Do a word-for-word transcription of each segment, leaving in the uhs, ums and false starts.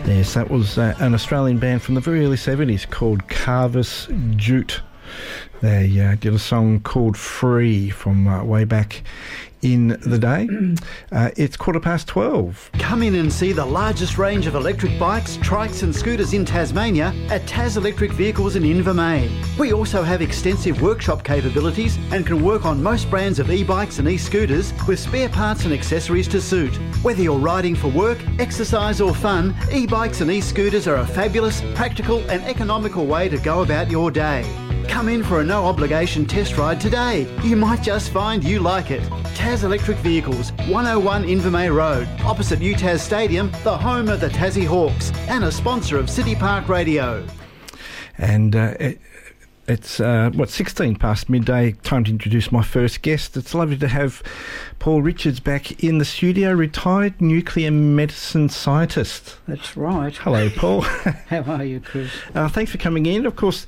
Yes, that was uh, an Australian band from the very early seventies called Carvis Jute. They uh, did a song called Free from uh, way back in the day. Uh, it's quarter past twelve. Come in and see the largest range of electric bikes, trikes and scooters in Tasmania at Tas Electric Vehicles in Invermay. We also have extensive workshop capabilities and can work on most brands of e-bikes and e-scooters with spare parts and accessories to suit. Whether you're riding for work, exercise or fun, e-bikes and e-scooters are a fabulous, practical and economical way to go about your day. Come in for a no-obligation test ride today. You might just find you like it. Tas Electric Vehicles, one oh one Invermay Road, opposite U T A S Stadium, the home of the Tassie Hawks, and a sponsor of City Park Radio. And uh, it, it's, uh, what, sixteen past midday, time to introduce my first guest. It's lovely to have Paul Richards back in the studio, retired nuclear medicine scientist. That's right. Hello, Paul. How are you, Chris? Uh, thanks for coming in. Of course,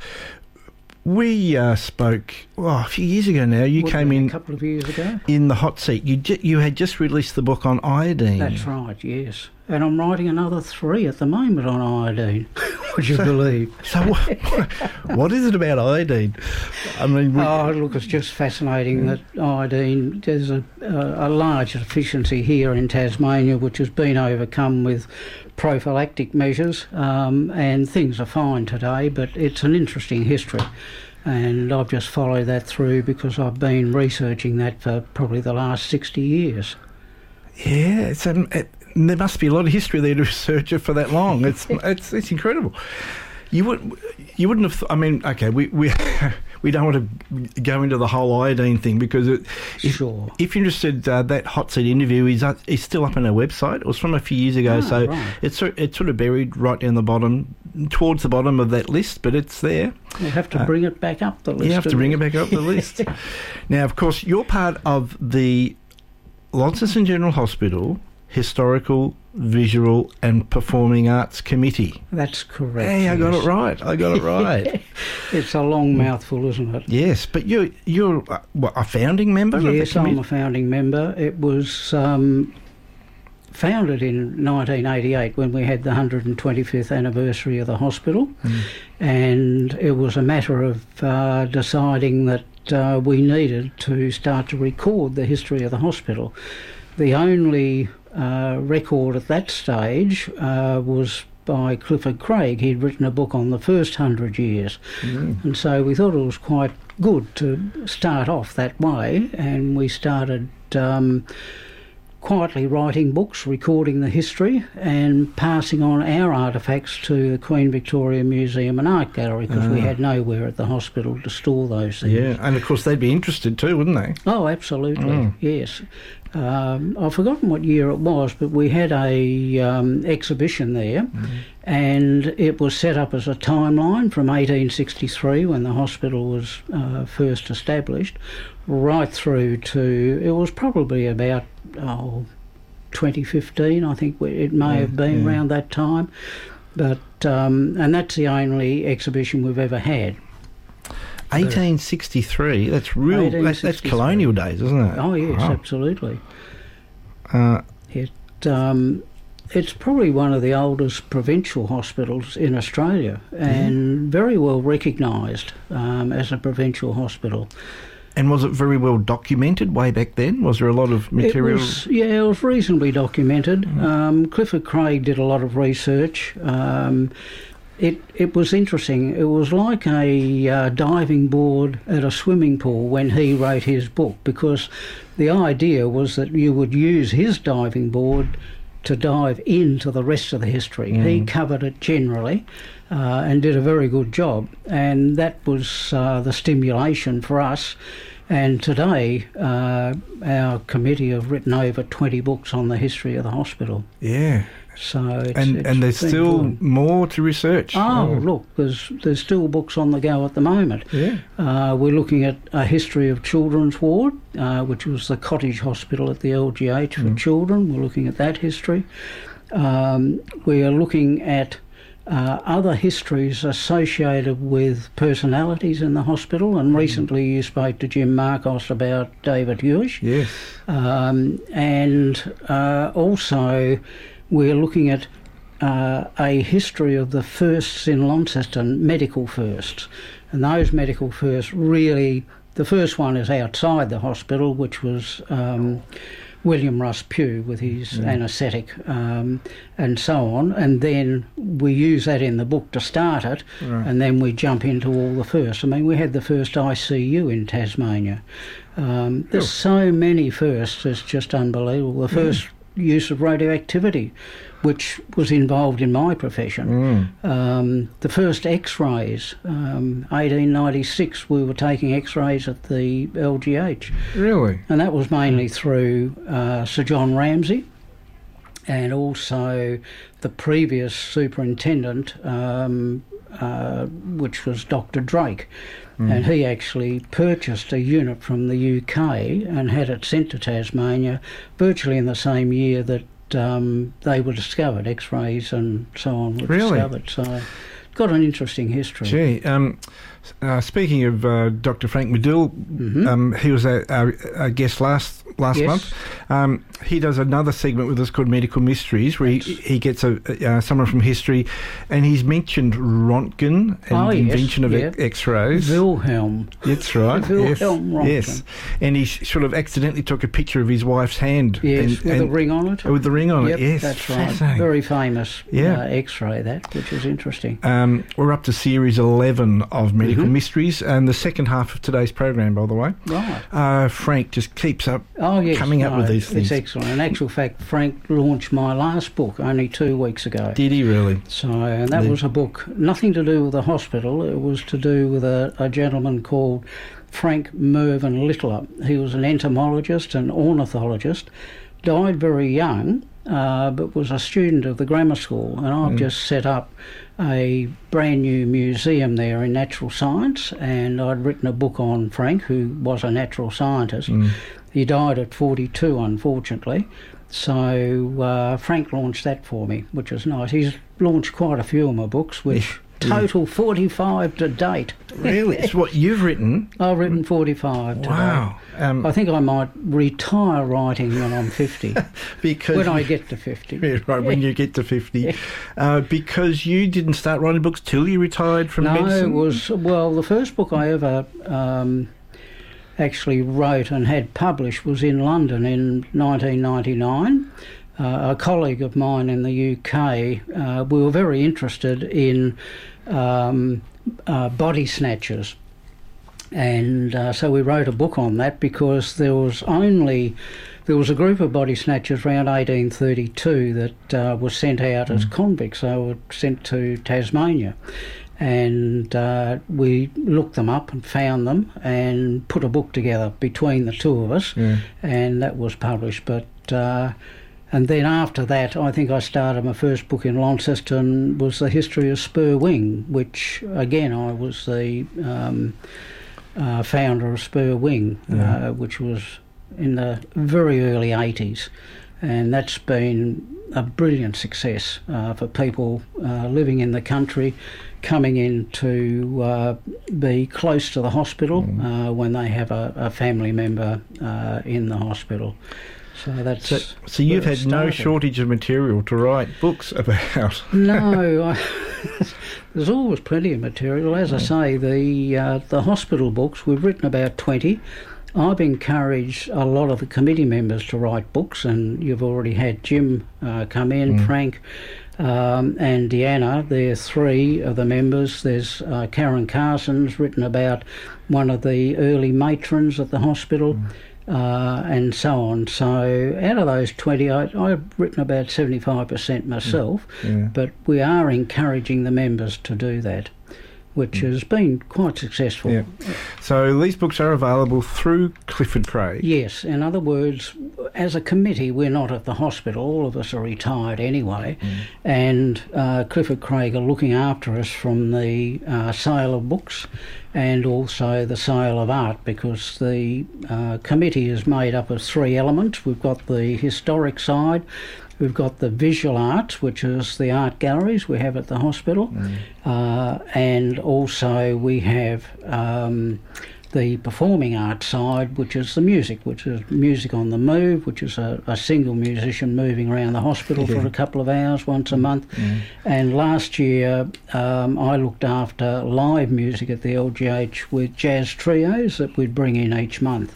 we uh, spoke oh, a few years ago now. You What, came in a couple of years ago. in the hot seat. You ju- you had just released the book on iodine. That's right, yes. And I'm writing another three at the moment on iodine. Would you believe? So what, what is it about iodine? I mean, we, Oh, look, it's just fascinating that iodine, there's a, a, a large deficiency here in Tasmania which has been overcome with prophylactic measures, um, and things are fine today, but it's an interesting history. And I've just followed that through because I've been researching that for probably the last sixty years. yeah, it's um, it, there must be a lot of history there to research it for that long. It's it's it's incredible. You would you wouldn't have. Th- I mean, okay, we we we don't want to go into the whole iodine thing because it, if, Sure. if you're interested, uh, that hot seat interview is uh, is still up on our website. It was from a few years ago, Ah, so right. it's sort- it's sort of buried right down the bottom, towards the bottom of that list, but it's there. We'll have to Uh, bring it back up the list. You have to and- bring it back up the list. Now, of course, you're part of the Launceston General Hospital Historical, Visual and Performing Arts Committee. That's correct. Hey, I got yes. it right. I got it right. It's a long mouthful, isn't it? Yes, but you're you're uh, what, a founding member of the Yes, I'm committee? a founding member. It was um, founded in nineteen eighty-eight when we had the one hundred twenty-fifth anniversary of the hospital, Mm. and it was a matter of uh, deciding that uh, we needed to start to record the history of the hospital. The only uh, record at that stage uh, was by Clifford Craig. He'd written a book on the first hundred years. Mm. And so we thought it was quite good to start off that way, and we started um, quietly writing books, recording the history and passing on our artefacts to the Queen Victoria Museum and Art Gallery because we Ah. had nowhere at the hospital to store those things. Yeah, and of course they'd be interested too, wouldn't they? Oh, absolutely, Mm. yes. Um, I've forgotten what year it was, but we had a um, exhibition there, Mm. and it was set up as a timeline from eighteen sixty-three, when the hospital was uh, first established, right through to, it was probably about oh, twenty fifteen, I think we- it may Yeah, have been yeah. around that time. But um, and that's the only exhibition we've ever had. eighteen sixty-three. That's real. That's, that's eighteen sixty-three. colonial days, isn't it? Oh yes, Wow. absolutely. Uh, It um, it's probably one of the oldest provincial hospitals in Australia, and very well recognised um, as a provincial hospital. and was it very well documented way back then? Was there a lot of material? It was, yeah, it was reasonably documented. Mm. Um, Clifford Craig did a lot of research. Um, it it was interesting. It was like a uh, diving board at a swimming pool when he wrote his book, because the idea was that you would use his diving board to dive into the rest of the history. Mm. He covered it generally uh, and did a very good job, and that was uh, the stimulation for us. And today, uh, our committee have written over twenty books on the history of the hospital. Yeah. So it's, And it's and there's been still good. more to research. Oh, look, there's there's still books on the go at the moment. Yeah. Uh, we're looking at a history of children's ward, uh, which was the cottage hospital at the L G H for Mm. children. We're looking at that history. Um, we are looking at uh, other histories associated with personalities in the hospital, and recently you spoke to Jim Marcos about David Hewish. Yes. Um, and uh, also we're looking at uh, a history of the firsts in Launceston, medical firsts. And those medical firsts really, the first one is outside the hospital, which was um, William Russ Pugh with his mm. anaesthetic um, and so on. And then we use that in the book to start it, right. and then we jump into all the firsts. I mean, we had the first I C U in Tasmania. Um, there's oh. so many firsts, it's just unbelievable. The first mm. use of radioactivity, which was involved in my profession. Mm. Um, the first X-rays, um, eighteen ninety-six, we were taking X-rays at the L G H. Really? And that was mainly through uh, Sir John Ramsay and also the previous superintendent, um, uh, which was Doctor Drake. Mm. And he actually purchased a unit from the U K and had it sent to Tasmania virtually in the same year that um, they were discovered. X-rays and so on were really? discovered. So got an interesting history. Gee, um, uh, speaking of uh, Doctor Frank Medill, mm-hmm. um, he was a, a, a guest last last yes. month. Um, he does another segment with us called Medical Mysteries, where he, he gets a, uh, someone from history, and he's mentioned Röntgen and oh, the yes, invention of yeah. X-rays. Wilhelm. That's right. Wilhelm yes. Röntgen. Yes, and he sort of accidentally took a picture of his wife's hand. Yes, and, with and, the ring on it. With the ring on yep, it, yes. That's right. Very famous yeah. uh, X-ray, that, which is interesting. Um, we're up to series eleven of Medical mm-hmm. Mysteries, and the second half of today's program, by the way. Right. Uh, Frank just keeps up oh, yes, coming no, up with these things. It's excellent. In actual fact, Frank launched my last book only two weeks ago. Did he really? So, and that yeah. was a book, nothing to do with the hospital. It was to do with a, a gentleman called Frank Mervyn Littler. He was an entomologist and ornithologist, died very young, uh, but was a student of the grammar school. And I've mm. just set up a brand new museum there in natural science, and I'd written a book on Frank, who was a natural scientist. Mm. He died at forty-two, unfortunately. So uh, Frank launched that for me, which was nice. He's launched quite a few of my books, which total forty-five to date. Really? It's what you've written? I've written forty-five to wow. date. Um, I think I might retire writing when I'm fifty. because when I get to fifty. Yeah, right, when you get to fifty. Yeah. Uh, because you didn't start writing books till you retired from no, medicine? No, it was, well, the first book I ever um, actually wrote and had published was in London in nineteen ninety-nine. Uh, a colleague of mine in the U K, uh, we were very interested in um, uh, body snatchers. And uh, so we wrote a book on that because there was only, there was a group of body snatchers around eighteen thirty-two that uh, were sent out mm. as convicts. They were sent to Tasmania. And uh, we looked them up and found them and put a book together between the two of us. Yeah. And that was published. But uh, and then after that, I think I started my first book in Launceston was the history of Spur Wing, which again I was the um, uh, founder of Spur Wing, yeah. uh, which was in the very early eighties, and that's been a brilliant success uh, for people uh, living in the country, coming in to uh, be close to the hospital mm. uh, when they have a, a family member uh, in the hospital. So that's so, so you've had started. no shortage of material to write books about. No, I, there's always plenty of material. As I say, the uh, the hospital books, we've written about twenty. I've encouraged a lot of the committee members to write books, and you've already had Jim uh, come in, mm. Frank um, and Deanna. They're three of the members. There's uh, Karen Carson's written about one of the early matrons at the hospital. Mm. Uh, and so on. So out of those twenty, I, I've written about seventy-five percent myself, yeah. but we are encouraging the members to do that, which has been quite successful. Yeah. So these books are available through Clifford Craig? Yes. In other words, as a committee, we're not at the hospital. All of us are retired anyway, mm. and uh, Clifford Craig are looking after us from the uh, sale of books and also the sale of art, because the uh, committee is made up of three elements. We've got the historic side, we've got the visual arts, which is the art galleries we have at the hospital, mm. uh, and also we have um, the performing arts side, which is the music, which is music on the move, which is a, a single musician moving around the hospital yeah. for a couple of hours once a month. Mm. And last year um, I looked after live music at the L G H with jazz trios that we'd bring in each month.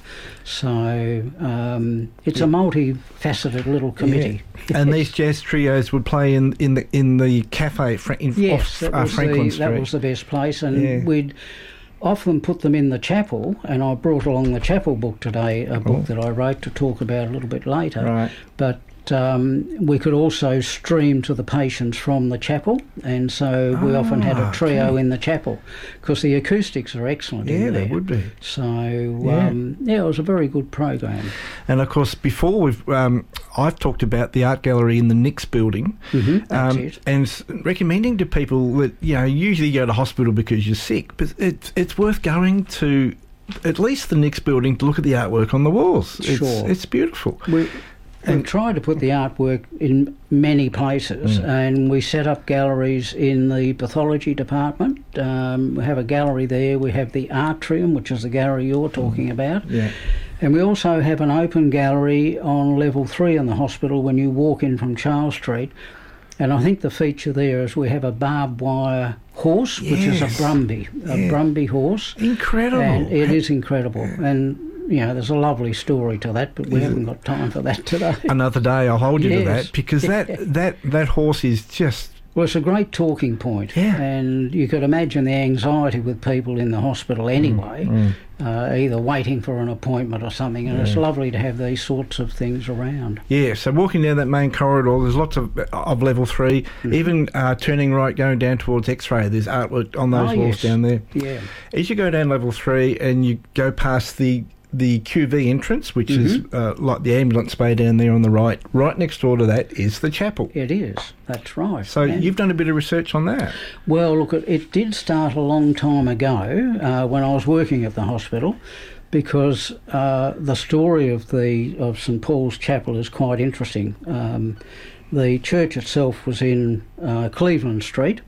So um, it's yeah. a multifaceted little committee. Yeah. And these jazz trios would play in, in the in the cafe in, yes, off that uh, was Franklin the, Street. That was the best place, and yeah. we'd often put them in the chapel, and I brought along the chapel book today, a book oh. that I wrote to talk about a little bit later. Right. But um, we could also stream to the patients from the chapel, and so we oh, often had a trio okay. in the chapel because the acoustics are excellent yeah, in there. they would be. So, yeah. Um, yeah, it was a very good program. And, of course, before we've... Um, I've talked about the art gallery in the Nix building mm-hmm, that's um, it. and recommending to people that, you know, usually you go to hospital because you're sick, but it's, it's worth going to at least the Nix building to look at the artwork on the walls. It's, sure. It's beautiful. We, And We've tried to put the artwork in many places, mm. and we set up galleries in the pathology department. Um, we have a gallery there. We have the atrium, which is the gallery you're talking mm. about. Yeah. And we also have an open gallery on level three in the hospital when you walk in from Charles Street. And I think the feature there is we have a barbed wire horse, yes. which is a Brumby, a yeah. Brumby horse. Incredible. And it is incredible. Yeah. And you know, there's a lovely story to that, but we yeah. haven't got time for that today. Another day I'll hold you yes. to that, because that, that, that horse is just... Well, it's a great talking point, yeah. and you could imagine the anxiety with people in the hospital anyway, mm, mm. Uh, either waiting for an appointment or something, and yeah. it's lovely to have these sorts of things around. Yeah, so walking down that main corridor, there's lots of of level three, mm. even uh, turning right, going down towards X-ray, there's artwork on those oh, walls yes. down there. Yeah. As you go down level three and you go past the the Q V entrance, which mm-hmm. is uh, like the ambulance bay down there on the right, right next door to that is the chapel. It is, that's right. So and you've done a bit of research on that. Well, look, it, it did start a long time ago uh, when I was working at the hospital, because uh, the story of the of St Paul's Chapel is quite interesting. Um, the church itself was in uh, Cleveland Street,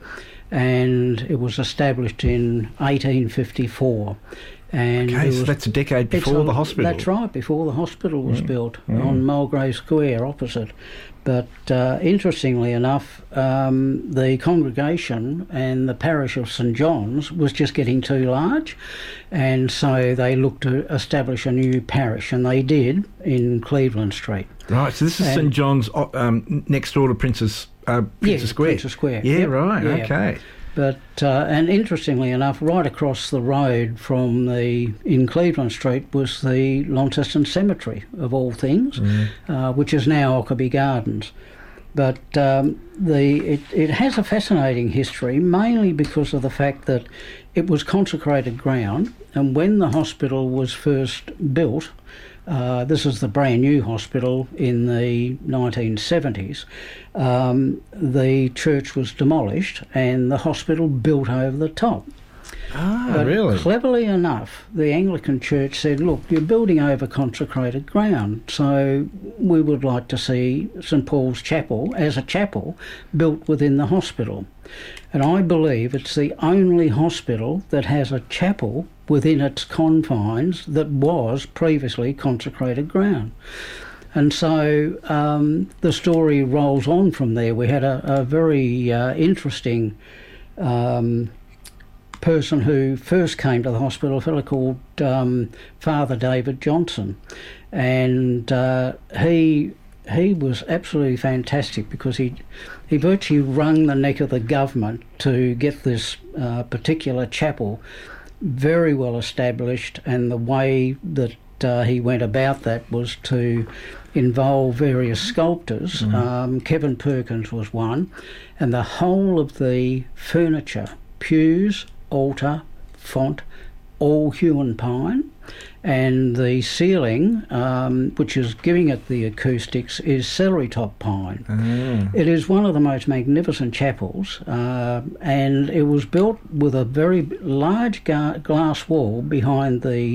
and it was established in eighteen fifty-four. And okay, was, so that's a decade before a, the hospital. That's right, before the hospital was mm. built mm. on Mulgrave Square opposite. But uh, interestingly enough, um, the congregation and the parish of St John's was just getting too large, and so they looked to establish a new parish, and they did in Cleveland Street. Right, so this is St John's um, next door to Princess, uh, Princess yeah, Square. Princess Square. Yeah, yep. right, yeah. okay. But uh, and interestingly enough, right across the road from the in Cleveland Street was the Launceston Cemetery, of all things, mm. uh, which is now Ockerby Gardens. But um, the it, it has a fascinating history, mainly because of the fact that it was consecrated ground, and when the hospital was first built, uh, this is the brand new hospital in the nineteen seventies, um, the church was demolished and the hospital built over the top. Ah, but really? Cleverly enough, the Anglican Church said, look, you're building over consecrated ground, so we would like to see St Paul's Chapel as a chapel built within the hospital. And I believe it's the only hospital that has a chapel within its confines that was previously consecrated ground. And so um, the story rolls on from there. We had a, a very uh, interesting um, person who first came to the hospital, a fellow called um, Father David Johnson, and uh, he he was absolutely fantastic because he he virtually wrung the neck of the government to get this uh, particular chapel very well established, and the way that uh, he went about that was to involve various sculptors. Mm-hmm. Um, Kevin Perkins was one, and the whole of the furniture, pews, altar, font, all hewn pine, and the ceiling, um, which is giving it the acoustics, is celery top pine. Mm. It is one of the most magnificent chapels, uh, and it was built with a very large ga- glass wall behind the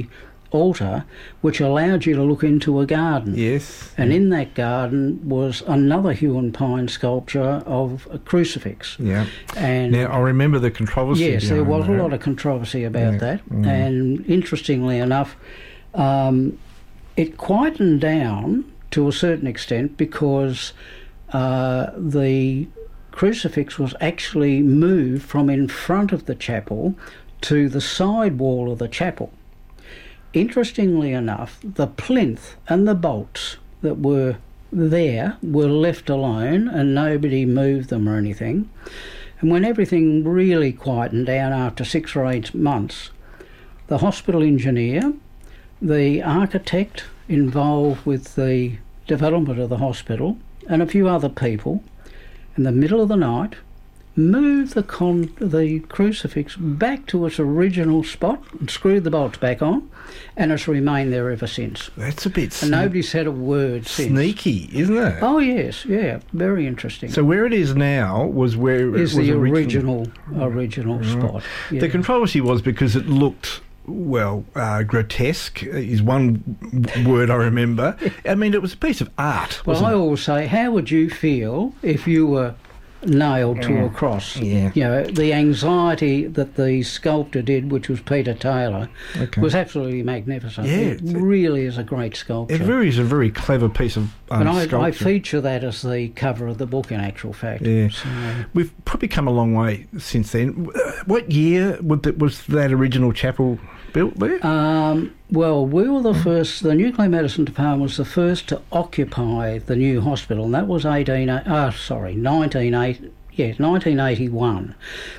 altar which allowed you to look into a garden. Yes. And in that garden was another Huon pine sculpture of a crucifix. Yeah. And now, I remember the controversy. yes, there was that. a lot of controversy about Yeah. that. Mm. And interestingly enough, um, it quietened down to a certain extent because uh, the crucifix was actually moved from in front of the chapel to the side wall of the chapel. Interestingly enough, the plinth and the bolts that were there were left alone and nobody moved them or anything. And when everything really quietened down after six or eight months, the hospital engineer, the architect involved with the development of the hospital, and a few other people, in the middle of the night, moved the con- the crucifix back to its original spot and screwed the bolts back on, and it's remained there ever since. That's a bit And sne- nobody said a word since. sneaky, isn't it? Oh yes, yeah, very interesting. So where it is now was where it is was the original. original original spot. Yeah. The controversy was because it looked, well, uh, grotesque is one w- word I remember. I mean, it was a piece of art, well, wasn't I it? always say, how would you feel if you were nailed to a cross? Yeah. You know, the anxiety that the sculptor did, which was Peter Taylor, Okay. was absolutely magnificent. Yeah, It it's- really is a great sculpture. It really is a very clever piece of um, and I, I sculpture. feature that as the cover of the book, in actual fact. Yeah. So, We've probably come a long way since then. Uh, What year was that, was that original chapel built there? Um, well, we were the first, the Nuclear Medicine Department was the first to occupy the new hospital, and that was eighteen, oh, sorry, nineteen eighty, yes, nineteen eighty-one.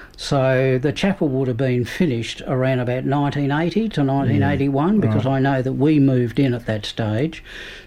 So the chapel would have been finished around about nineteen eighty to nineteen eighty-one, because I know that we moved in at that stage.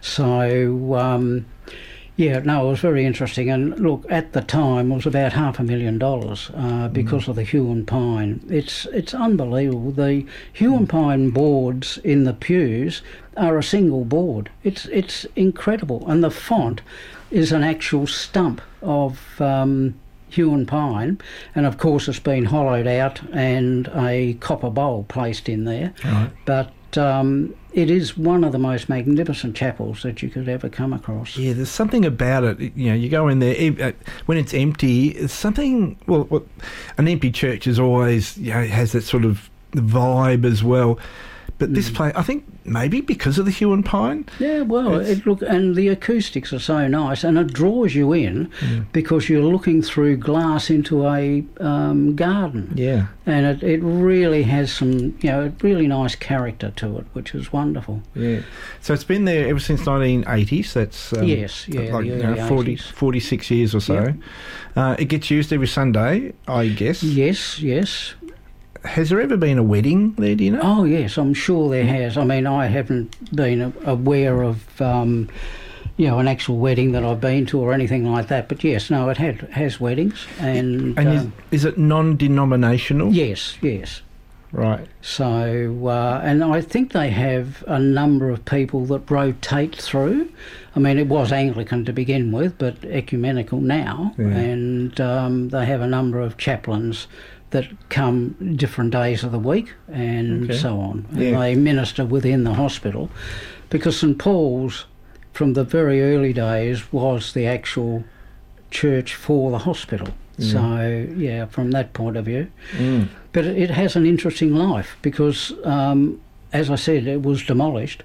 So, um, yeah, no, it was very interesting. And look, at the time, it was about half a million dollars uh, because of the Huon pine. It's it's unbelievable. The Huon pine boards in the pews are a single board. It's it's incredible, and the font is an actual stump of um, Huon pine, and of course it's been hollowed out and a copper bowl placed in there. Right. But um, it is one of the most magnificent chapels that you could ever come across. Yeah, there's something about it. You know, you go in there e- uh, when it's empty. It's something. Well, well, an empty church is always, you know, has that sort of vibe as well. But this place, I think, maybe because of the Huon pine. Yeah, well, It's- it look and the acoustics are so nice, and it draws you in because you're looking through glass into a um, garden, Yeah. and it, it really has some, you know, really nice character to it, which is wonderful. Yeah. So it's been there ever since nineteen eighty. So that's um, Yes, yeah, like the you know, early forty, eighties. forty-six years or so. Yep. Uh, it gets used every Sunday, I guess. Yes, yes. Has there ever been a wedding there? Do you know? Oh, yes, I'm sure there has. I mean, I haven't been a- aware of, um, you know, an actual wedding that I've been to or anything like that. But yes, no, it had, has weddings. And, and um, is, is it non-denominational? yes, yes. Right. So, uh, and I think they have a number of people that rotate through. I mean, it was Anglican to begin with, but ecumenical now. Yeah. And um, they have a number of chaplains that come different days of the week and Okay. so on. And Yeah. they minister within the hospital, because St Paul's, from the very early days, was the actual church for the hospital. So, yeah, from that point of view. Mm. But it has an interesting life because, um, as I said, it was demolished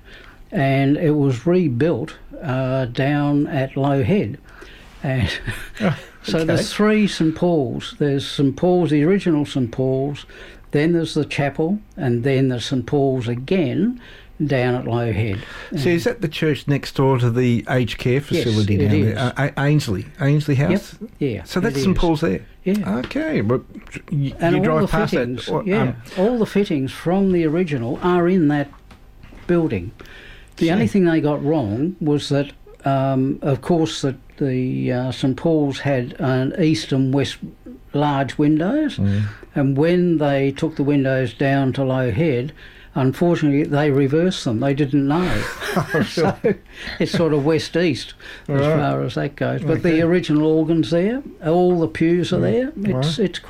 and it was rebuilt uh, down at Low Head. And Oh, so okay. there's three St Paul's. There's St Paul's, the original St Paul's, then there's the chapel, and then there's St Paul's again down at Low Head. So is that the church next door to the aged care facility it down is. there? Uh, A- Ainsley, Ainsley House. Yep, yeah. So that's it St is. Paul's there. Yeah. Okay, but you, And you all drive the past fittings, that. or, yeah, um, all the fittings from the original are in that building. The See. only thing they got wrong was that, um, of course, that the uh, St Paul's had an east and west large windows, Mm. and when they took the windows down to Low Head, unfortunately they reversed them. They didn't know. So it's sort of west-east as Right. far as that goes. But Okay. the original organ's there, all the pews are there. It's Right. it's quite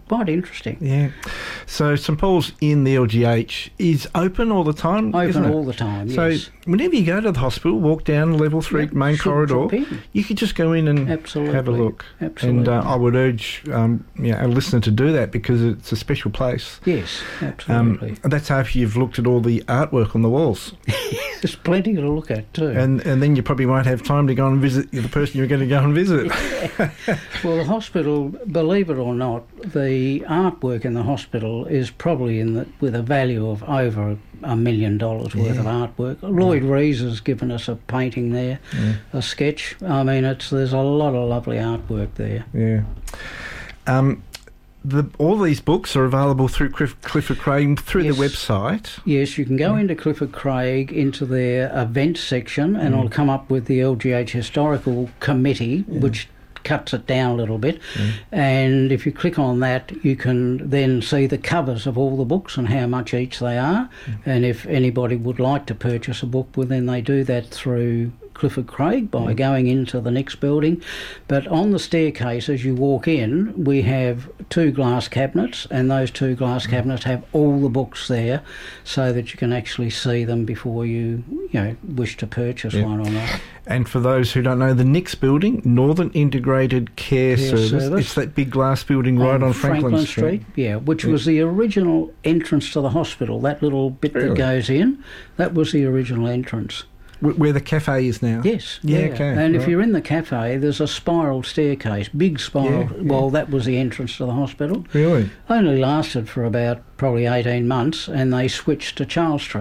quite interesting. Yeah. So St Paul's in the L G H is open all the time, Open isn't it? all the time, So yes. whenever you go to the hospital, walk down level three Yep, main should corridor, drop in. you could just go in and Absolutely. have a look. Absolutely. And uh, I would urge um, you know, a listener to do that because it's a special place. Yes, Um, absolutely. that's after you've looked at all the artwork on the walls. There's plenty to look at too. And and then you probably won't have time to go and visit the person you're going to go and visit. Well, the hospital, believe it or not, the artwork in the hospital is probably in the, with a value of over a million dollars worth Yeah. of artwork. Lloyd Rees has given us a painting there, Yeah. a sketch. I mean, it's there's a lot of lovely artwork there. Yeah. Um, the, all these books are available through Cliff, Clifford Craig through Yes. the website. Yes, you can go into Clifford Craig into their events section, and Mm. it'll come up with the L G H Historical Committee, which cuts it down a little bit. And if you click on that, you can then see the covers of all the books and how much each they are. And if anybody would like to purchase a book, well, then they do that through Clifford Craig by going into the next building. But on the staircase as you walk in, we have two glass cabinets, and those two glass cabinets have all the books there so that you can actually see them before you, you know, wish to purchase Yeah. one or not. And for those who don't know, the N I C S building, Northern Integrated Care, Care Service, Service. it's that big glass building right on Franklin, Street. Yeah, which Yeah. was the original entrance to the hospital. That little bit Really? that goes in, that was the original entrance. Wh- Where the cafe is now. Yes, Yeah, yeah. okay, And if right. you're in the cafe, there's a spiral staircase, big spiral. Yeah, yeah. Well, that was the entrance to the hospital. Really? Only lasted for about probably eighteen months, and they switched to Charles Street.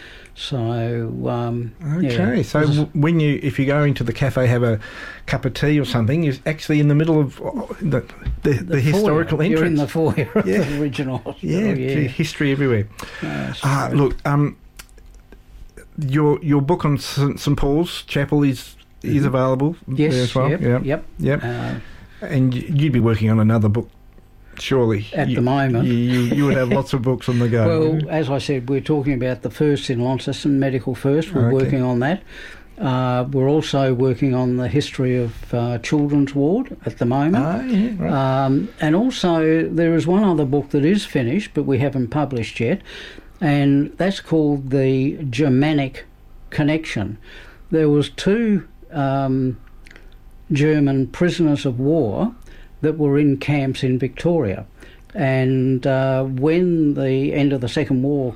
So, um, Okay, yeah, so there's- w- when you, if you go into the cafe, have a cup of tea or something, you're actually in the middle of oh, the the, the, the historical foyer. entrance. You're in the foyer of Yeah. the original hospital. yeah, yeah. gee, history everywhere. No, it's Ah, great. look, um, your your book on St St Paul's Chapel is is available Yes, there as well. yep, Yep, yep. yep. Uh, And y- you'd be working on another book, surely. At you, the moment. you, you, you would have lots of books on the go. Well, as I said, we're talking about the first in Launceston, Medical First. We're Okay. working on that. Uh, we're also working on the history of uh, Children's Ward at the moment. Ah, yeah, right. Um, and also, there is one other book that is finished, but we haven't published yet, and that's called The Germanic Connection. There was two um, German prisoners of war that were in camps in Victoria, and uh, when the end of the Second War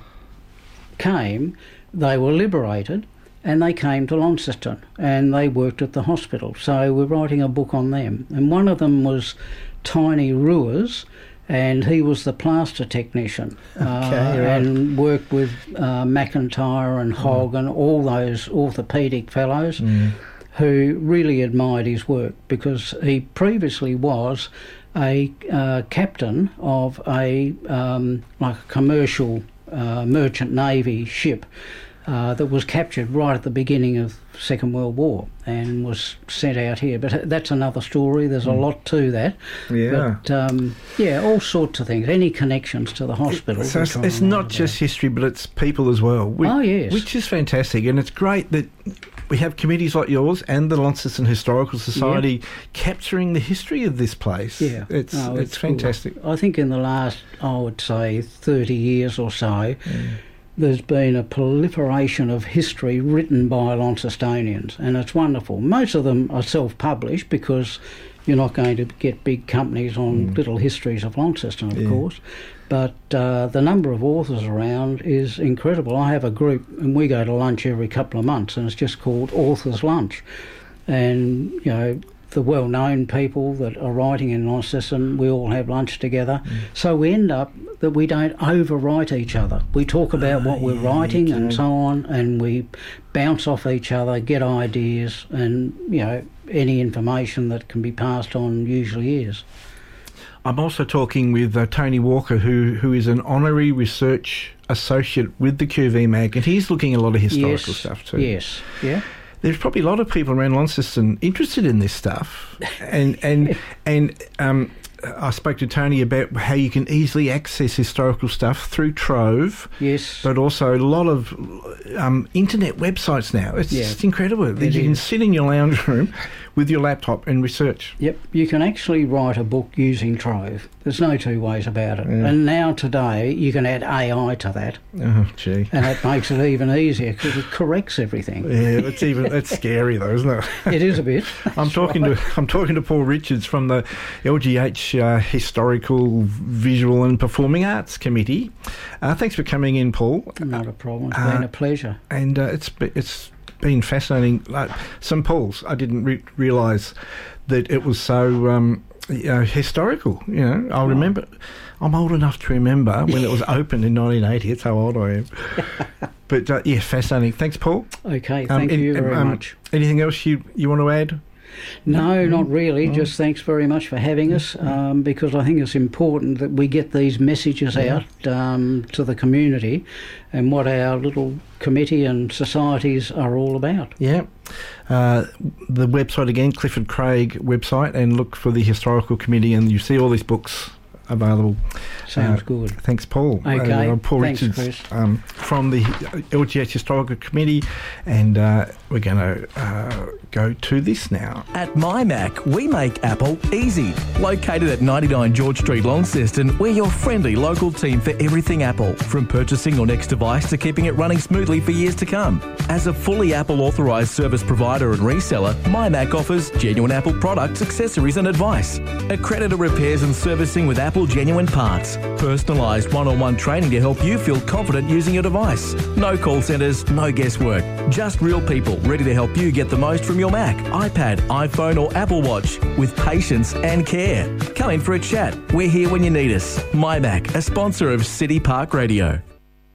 came, they were liberated, and they came to Launceston, and they worked at the hospital. So we're writing a book on them. And one of them was Tiny Ruers, and he was the plaster technician, uh, right. and worked with uh, McIntyre and Hogg and all those orthopaedic fellows Mm. who really admired his work, because he previously was a uh, captain of a um, like a commercial uh, merchant navy ship uh, that was captured right at the beginning of Second World War and was sent out here. But that's another story. There's a lot to that. Yeah. But um, yeah, all sorts of things. Any connections to the hospital. So we're it's, trying it's to not write just history, but it's people as well. Which, Oh, yes. Which is fantastic. And it's great that we have committees like yours and the Launceston Historical Society capturing the history of this place. Yeah. It's, No, it's, it's fantastic. good. I think in the last, I would say, thirty years or so, there's been a proliferation of history written by Launcestonians, and it's wonderful. Most of them are self-published because you're not going to get big companies on little histories of Launceston, of Yeah. course. But uh, the number of authors around is incredible. I have a group, and we go to lunch every couple of months, and it's just called Authors Lunch. And, you know, the well-known people that are writing in Launceston, we all have lunch together. So we end up that we don't overwrite each other. We talk about what we're writing and so on, and we bounce off each other, get ideas, and, you know, any information that can be passed on usually is. I'm also talking with uh, Tony Walker, who who is an honorary research associate with the Q V Mag, and he's looking at a lot of historical yes, stuff too. Yes, yeah. There's probably a lot of people around Launceston interested in this stuff, and and and um, I spoke to Tony about how you can easily access historical stuff through Trove, Yes. but also a lot of um, internet websites now. It's Yeah, just incredible that it you can is. sit in your lounge room with your laptop and research. Yep, you can actually write a book using Trove. There's no two ways about it. Yeah. And now today you can add A I to that, Oh, gee. and that makes it even easier because it corrects everything. Yeah, it's even it's scary though, isn't it? It is a bit. I'm talking right. to I'm talking to Paul Richards from the L G H uh, Historical, Visual and Performing Arts Committee. Uh, thanks for coming in, Paul. Not a problem. It's Uh, been a pleasure. And uh, it's be- it's been fascinating. Like Saint Paul's, I didn't re- realise that it was so um, you know, historical. You know, I remember. I'm old enough to remember when it was opened in nineteen eighty. That's how old I am. But uh, yeah, fascinating. Thanks, Paul. Okay, Um, thank and- you very um, much. Anything else you you want to add? No, not really. Oh. Just thanks very much for having us, um, because I think it's important that we get these messages Yeah. out um, to the community and what our little committee and societies are all about. Yeah. Uh, the website again, Clifford Craig website, and look for the Historical Committee, and you see all these books available. Sounds Uh, good. Thanks, Paul. Okay, Uh, Paul thanks, Richards Chris. um, from the L G H Historical Committee, and uh, we're going to uh, go to this now. At MyMac, we make Apple easy. Located at ninety-nine George Street, Launceston, we're your friendly local team for everything Apple, from purchasing your next device to keeping it running smoothly for years to come. As a fully Apple authorised service provider and reseller, MyMac offers genuine Apple products, accessories and advice. Accredited repairs and servicing with Apple genuine parts. Personalised one-on-one training to help you feel confident using your device. No call centres, no guesswork. Just real people ready to help you get the most from your Mac, iPad, iPhone or Apple Watch with patience and care. Come in for a chat. We're here when you need us. MyMac, a sponsor of City Park Radio.